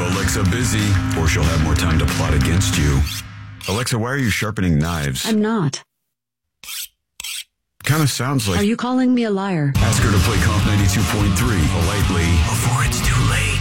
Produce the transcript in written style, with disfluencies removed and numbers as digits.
Alexa busy, or she'll have more time to plot against you. Alexa, why are you sharpening knives? I'm not. Kind of sounds like... Are you calling me a liar? Ask her to play Comp 92.3 politely before it's too late.